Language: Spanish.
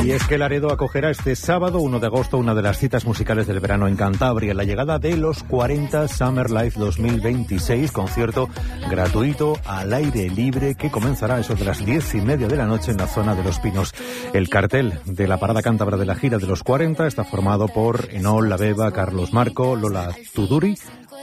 Y es que Laredo acogerá este sábado, 1 de agosto, una de las citas musicales del verano en Cantabria, la llegada de los 40 Summer Life 2026, concierto gratuito al aire libre que comenzará a eso de las 10:30 de la noche en la zona de Los Pinos. El cartel de la parada cántabra de la gira de los 40 está formado por Enol, La Beba, Carlos Marco, Lola Tuduri,